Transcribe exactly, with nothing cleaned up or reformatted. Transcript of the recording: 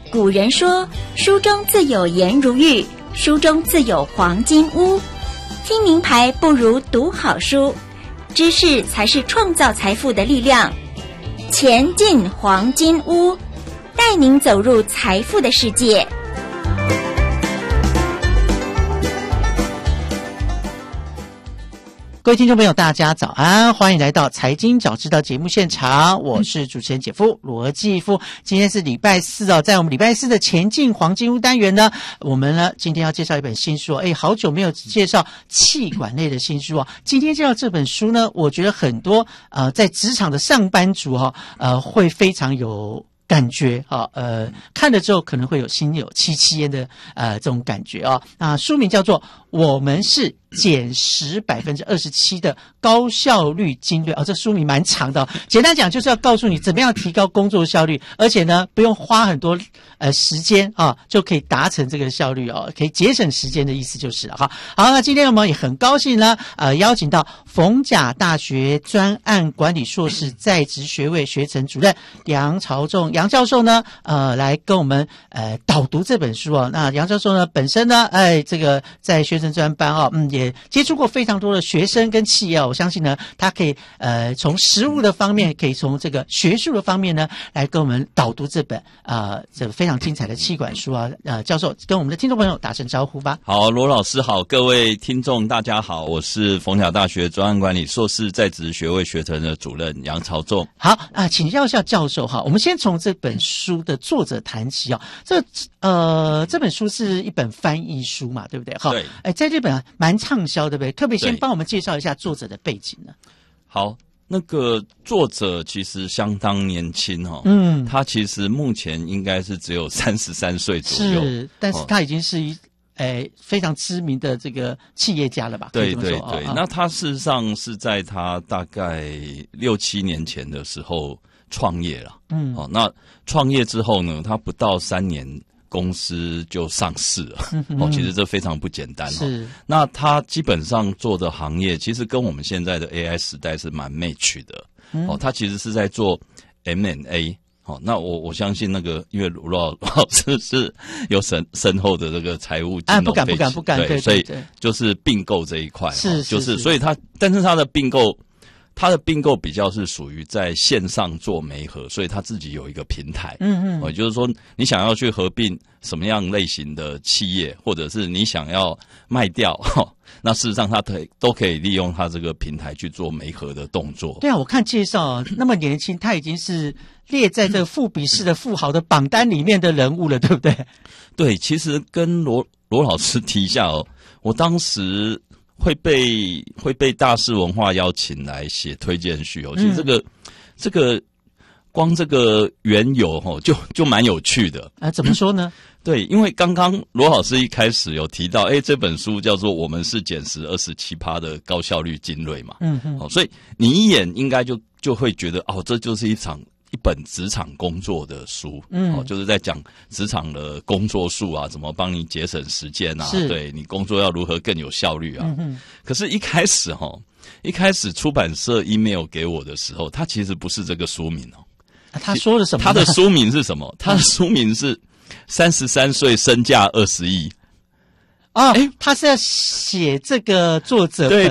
古人说，书中自有颜如玉，书中自有黄金屋。听名牌不如读好书，知识才是创造财富的力量。钱进黄金屋，带您走入财富的世界。 各位听众朋友大家早安，欢迎来到财经早知道节目现场，我是主持人姐夫罗继夫。今天是礼拜四哦，在我们礼拜四的前进黄金屋单元呢，我们呢今天要介绍一本新书。诶，好久没有介绍企管类的新书哦。今天介绍这本书呢，我觉得很多呃在职场的上班族哈、哦、呃会非常有感觉啊，呃，看了之后可能会有心有戚戚焉的呃这种感觉啊。那书名叫做《我们是减十百分之二十七的高效率精锐》哦，这书名蛮长的、哦。简单讲就是要告诉你怎么样提高工作效率，而且呢不用花很多呃时间啊，就可以达成这个效率哦，可以节省时间的意思就是了哈。好，那今天我们也很高兴呢，呃，邀请到逢甲大学专案管理硕士在职学位学程主任杨朝仲杨教授呢，呃，来跟我们呃导读这本书哦。那杨教授呢本身呢，哎，这个在学程专班哦，嗯，也接触过非常多的学生跟企业哦，我相信呢，他可以呃从实务的方面，可以从这个学术的方面呢，来跟我们导读这本呃这个非常精彩的企管书啊。呃，教授跟我们的听众朋友打声招呼吧。 好，罗老师好，各位听众大家好，我是逢甲大学专案管理硕士在职学位学程的主任杨朝仲。 好啊、呃，请教一下教授哈，我们先从这本书的作者谈起哦。这呃这本书是一本翻译书嘛，对不对？哈， 对。 哎，在这本蛮畅销，对不对？特别先帮我们介绍一下作者的背景呢。 好，那个作者其实相当年轻哈、哦， 嗯， 他其实目前应该是只有三十三岁左右， 是，但是他已经是一。哦诶，非常知名的这个企业家了吧？ 对对对， 哦、 那他事实上是在他大概六七年前的时候创业了。嗯，哦，那创业之后呢，他不到三年公司就上市了。嗯、哦，其实这非常不简单。是，那他基本上做的行业其实跟我们现在的 A I 时代是蛮 match 的。嗯、哦，他其实是在做 M and A。好，那我我相信那个，因为罗老老师是有深深厚的这个财务金融背景， 不敢不敢不敢，对， 对，所以就是并购这一块， 是就是，所以他，但是他的并购，他的并购比较是属于在线上做媒合，所以他自己有一个平台，嗯嗯，也就是说，你想要去合并什么样类型的企业，或者是你想要卖掉，那事实上他可以都可以利用他这个平台去做媒合的动作。 对啊，我看介绍那么年轻，他已经是列在这个富比士的富豪的榜单里面的人物了，对不对？ 对，其实跟罗罗老师提一下哦，我当时会被会被大是文化邀请来写推荐序哦，其实这个、嗯、这个光这个缘由哦，就就蛮有趣的啊。怎么说呢？ 对，因为刚刚罗老师一开始有提到，哎，这本书叫做《我们是减十二十七趴的高效率精锐》嘛，嗯嗯，哦，所以你一眼应该就就会觉得，哦，这就是一场一本职场工作的书，嗯，哦，就是在讲职场的工作术啊，怎么帮你节省时间啊，对你工作要如何更有效率啊。嗯嗯。可是，一开始哈、哦，一开始出版社 email 给我的时候，它其实不是这个书名哦。 啊、他说了什么？ 他的书名是什么？他的书名是三十三岁身价二十亿。 哦，他是要写这个作者本